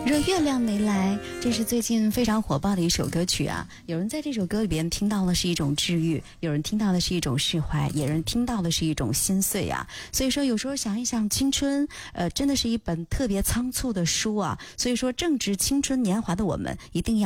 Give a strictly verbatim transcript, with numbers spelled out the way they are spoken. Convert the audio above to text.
若月亮没来，这是最近非常火爆的一首歌曲啊。有人在这首歌里边听到的是一种治愈，有人听到的是一种释怀，也有人听到的是一种心碎啊。所以说有时候想一想，青春呃真的是一本特别仓促的书啊。所以说正值青春年华的我们，一定要